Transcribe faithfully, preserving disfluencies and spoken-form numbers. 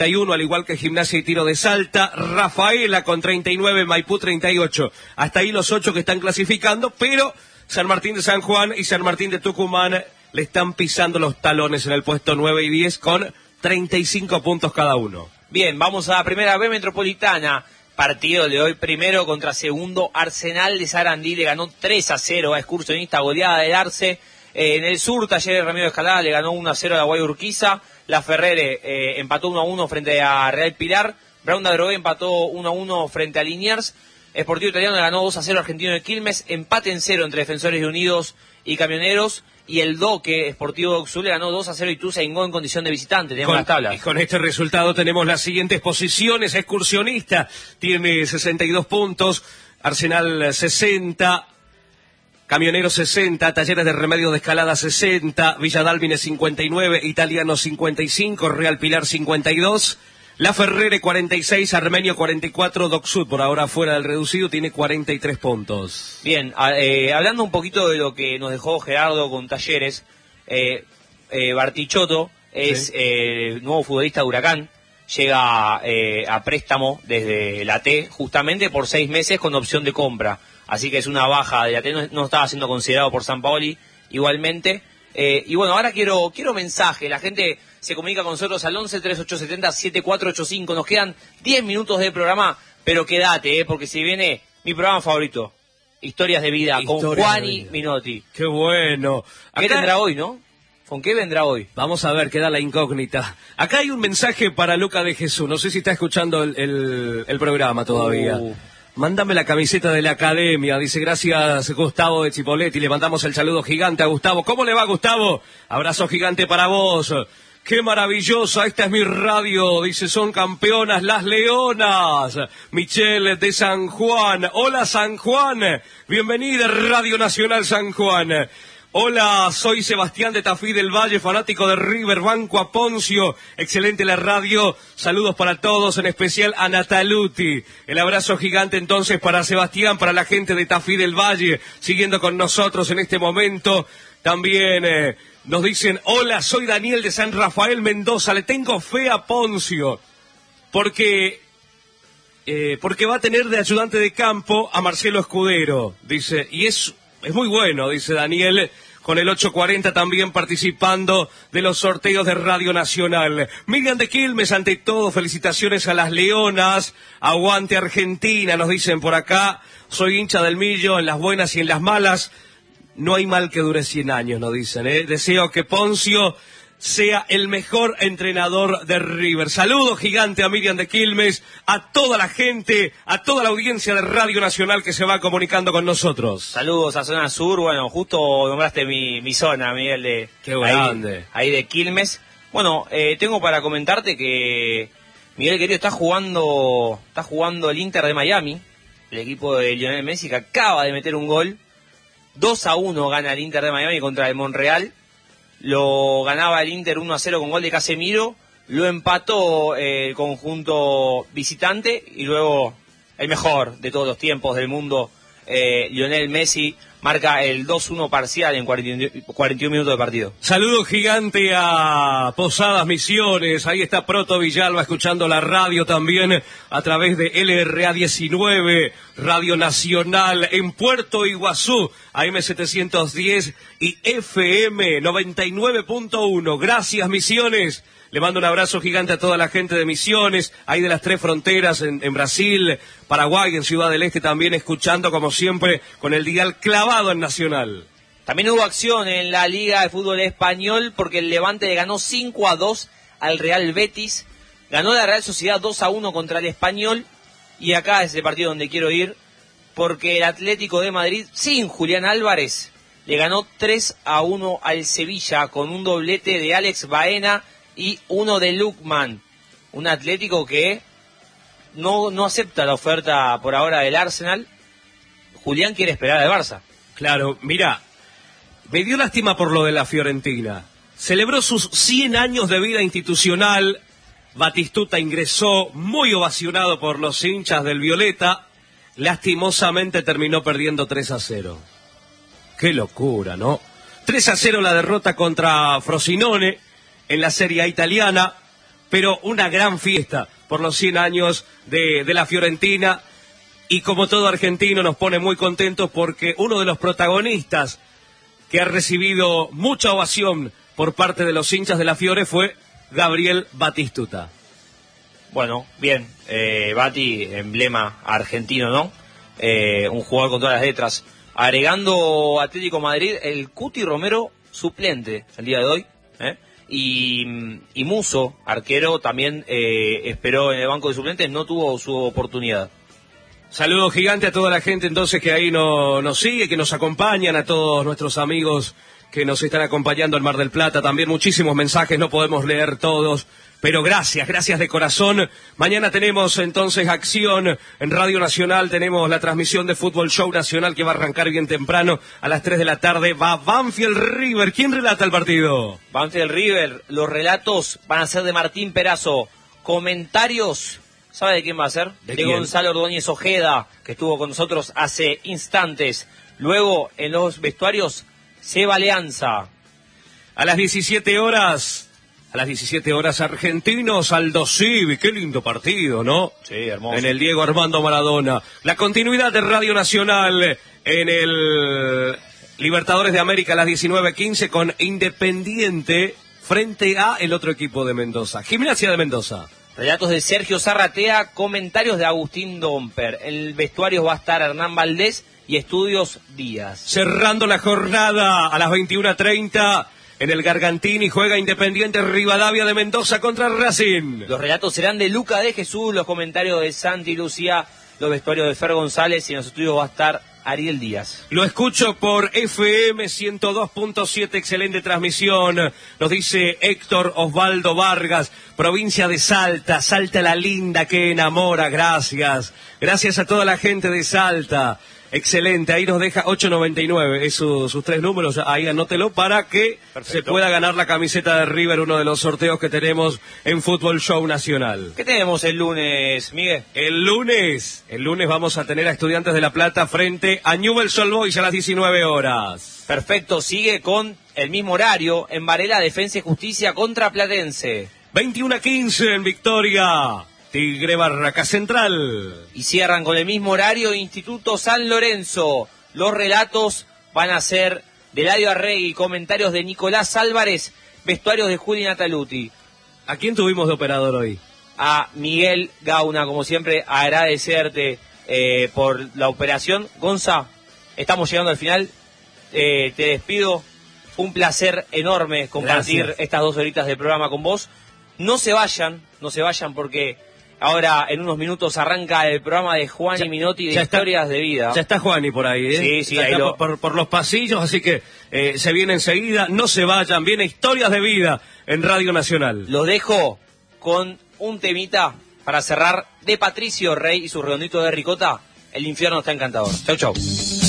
treinta y uno, al igual que Gimnasia y Tiro de Salta. Rafaela con treinta y nueve, Maipú treinta y ocho. Hasta ahí los ocho que están clasificando, pero San Martín de San Juan y San Martín de Tucumán le están pisando los talones en el puesto nueve y diez con treinta y cinco puntos cada uno. Bien, vamos a la primera B Metropolitana. Partido de hoy, primero contra segundo. Arsenal de Sarandí le ganó tres a cero a Excursionista, goleada del Arce. Eh, en el sur, Talleres Ramiro de Escalada le ganó uno a cero a la Guayurquiza. La Ferrere eh, empató uno a uno frente a Real Pilar. Brown de Adrogué empató uno a uno frente a Liniers. Sportivo Italiano le ganó dos a cero a Argentino de Quilmes. Empate en cero entre Defensores de Unidos y Camioneros. Y el Doque, Sportivo Oxul, le ganó dos a cero a Ituzaingó en condición de visitante. Tenemos con, las tablas. Y con este resultado tenemos las siguientes posiciones. Excursionista tiene sesenta y dos puntos, Arsenal sesenta, Camioneros sesenta, Talleres de Remedios de Escalada sesenta, Villa Dálmine cincuenta y nueve, Italiano cincuenta y cinco, Real Pilar cincuenta y dos, La Ferrere cuarenta y seis, Armenio cuarenta y cuatro, Docsud por ahora fuera del reducido tiene cuarenta y tres puntos. Bien, eh, hablando un poquito de lo que nos dejó Gerardo con Talleres, eh, eh, Bartichotto es sí. eh, nuevo futbolista de Huracán, llega eh, a préstamo desde la T justamente por seis meses con opción de compra, así que es una baja de la T, no, no estaba siendo considerado por Sampaoli igualmente. Eh, y bueno, ahora quiero quiero mensaje, la gente se comunica con nosotros al once, treinta y ocho setenta, setenta y cuatro ochenta y cinco, nos quedan diez minutos de programa, pero quédate, eh, porque si viene mi programa favorito, Historias de Vida, Historias con Juani Minotti. ¡Qué bueno! ¿Qué Acá... tendrá hoy, no? ¿Con qué vendrá hoy? Vamos a ver, queda la incógnita. Acá hay un mensaje para Luca de Jesús, no sé si está escuchando el, el, el programa todavía. Uh. Mándame la camiseta de la academia, dice gracias Gustavo de Chipoletti, le mandamos el saludo gigante a Gustavo. ¿Cómo le va, Gustavo? Abrazo gigante para vos. ¡Qué maravillosa! Esta es mi radio, dice, son campeonas las Leonas. Michelle de San Juan. Hola, San Juan. Bienvenida, Radio Nacional San Juan. Hola, soy Sebastián de Tafí del Valle, fanático de River, banco a Poncio. Excelente la radio. Saludos para todos, en especial a Nataluti. El abrazo gigante entonces para Sebastián, para la gente de Tafí del Valle, siguiendo con nosotros en este momento. También eh, nos dicen, hola, soy Daniel de San Rafael Mendoza, le tengo fe a Poncio, porque... Eh, porque va a tener de ayudante de campo a Marcelo Escudero, dice, y es... Es muy bueno, dice Daniel, con el ocho cuarenta también participando de los sorteos de Radio Nacional. Miriam de Quilmes, ante todo, felicitaciones a las Leonas. Aguante Argentina, nos dicen por acá. Soy hincha del Millo, en las buenas y en las malas. No hay mal que dure cien años, nos dicen. ¿eh? Deseo que Poncio sea el mejor entrenador de River. Saludo gigante a Miriam de Quilmes, a toda la gente, a toda la audiencia de Radio Nacional que se va comunicando con nosotros. Saludos a Zona Sur, bueno, justo nombraste mi, mi zona, Miguel, de... Qué grande. Ahí, ahí de Quilmes. Bueno, eh, tengo para comentarte que Miguel querido está jugando, está jugando el Inter de Miami, el equipo de Lionel Messi, que acaba de meter un gol. dos a uno gana el Inter de Miami contra el Monreal. Lo ganaba el Inter uno a cero con gol de Casemiro, lo empató eh, el conjunto visitante y luego el mejor de todos los tiempos del mundo, eh, Lionel Messi, marca el dos uno parcial en cuarenta y uno minutos de partido. Saludo gigante a Posadas Misiones, ahí está Proto Villalba escuchando la radio también a través de L R A diecinueve, Radio Nacional en Puerto Iguazú, A M setecientos diez y F M noventa y nueve punto uno. Gracias, Misiones. Le mando un abrazo gigante a toda la gente de Misiones, ahí de las tres fronteras, en, en Brasil, Paraguay, en Ciudad del Este también, escuchando como siempre con el dial clavado en Nacional. También hubo acción en la Liga de Fútbol Español porque el Levante le ganó cinco a dos al Real Betis, ganó la Real Sociedad dos a uno contra el Español, y acá es el partido donde quiero ir, porque el Atlético de Madrid, sin Julián Álvarez, le ganó tres a uno al Sevilla con un doblete de Alex Baena y uno de Lukman, un Atlético que no, no acepta la oferta por ahora del Arsenal. Julián quiere esperar al Barça. Claro, mira, me dio lástima por lo de la Fiorentina. Celebró sus cien años de vida institucional. Batistuta ingresó muy ovacionado por los hinchas del Violeta. Lastimosamente terminó perdiendo tres a cero. Qué locura, ¿no? tres a cero la derrota contra Frosinone en la Serie A italiana. pero una gran fiesta por los cien años de, de la Fiorentina. Y como todo argentino nos pone muy contentos porque uno de los protagonistas que ha recibido mucha ovación por parte de los hinchas de la Fiore fue Gabriel Batistuta. Bueno, bien, eh, Bati, emblema argentino, ¿no? Eh, un jugador con todas las letras. Agregando Atlético Madrid, el Cuti Romero suplente el día de hoy, ¿eh? Y, y Muso, arquero, también eh, esperó en el banco de suplentes, no tuvo su oportunidad. Saludo gigante a toda la gente entonces que ahí no, nos sigue, que nos acompañan, a todos nuestros amigos que nos están acompañando en Mar del Plata. También muchísimos mensajes, no podemos leer todos, pero gracias, gracias de corazón. Mañana tenemos entonces acción en Radio Nacional, tenemos la transmisión de Fútbol Show Nacional que va a arrancar bien temprano a las tres de la tarde. Va Banfield River. ¿Quién relata el partido? Banfield River, los relatos van a ser de Martín Perazo. Comentarios, ¿sabe de quién va a ser? De, de Gonzalo Ordóñez Ojeda, que estuvo con nosotros hace instantes. Luego, en los vestuarios, Seba Leanza. A las diecisiete horas... A las diecisiete horas, Argentinos, Aldo Civi. Qué lindo partido, ¿no? Sí, hermoso. En el Diego Armando Maradona. La continuidad de Radio Nacional en el Libertadores de América a las diecinueve quince con Independiente frente a el otro equipo de Mendoza. Gimnasia de Mendoza. Relatos de Sergio Zarratea, comentarios de Agustín Domper. En el vestuario va a estar Hernán Valdés y Estudios Díaz. Cerrando la jornada a las veintiuna treinta... En el Gargantini juega Independiente Rivadavia de Mendoza contra Racing. Los relatos serán de Luca de Jesús, los comentarios de Santi Lucía, los vestuarios de Fer González y en los estudios va a estar Ariel Díaz. Lo escucho por F M ciento dos punto siete, excelente transmisión. Nos dice Héctor Osvaldo Vargas, provincia de Salta, Salta la linda que enamora, gracias. Gracias a toda la gente de Salta. Excelente, ahí nos deja ocho noventa y nueve, es su, sus tres números, ahí anótelo para que Perfecto. Se pueda ganar la camiseta de River, uno de los sorteos que tenemos en Fútbol Show Nacional. ¿Qué tenemos el lunes, Miguel? El lunes, el lunes vamos a tener a Estudiantes de La Plata frente a Newell's Old Boys a las diecinueve horas. Perfecto, sigue con el mismo horario en Varela, Defensa y Justicia contra Platense. veintiuna quince en Victoria. Tigre Barraca Central. Y cierran con el mismo horario Instituto San Lorenzo. Los relatos van a ser de Eladio Arregui, comentarios de Nicolás Álvarez, vestuarios de Juli Nataluti. ¿A quién tuvimos de operador hoy? A Miguel Gauna, como siempre, agradecerte eh, por la operación. Gonza, estamos llegando al final. Eh, te despido. Fue un placer enorme compartir Gracias. Estas dos horitas de programa con vos. No se vayan, no se vayan porque... Ahora, en unos minutos, arranca el programa de Juani Minotti de Historias está, de Vida. Ya está Juani por ahí, ¿eh? Sí, sí, ya ahí está lo... por, por los pasillos, así que eh, se viene enseguida. No se vayan, viene Historias de Vida en Radio Nacional. Los dejo con un temita para cerrar de Patricio Rey y su redondito de ricota. El infierno está encantador. Chau, chau.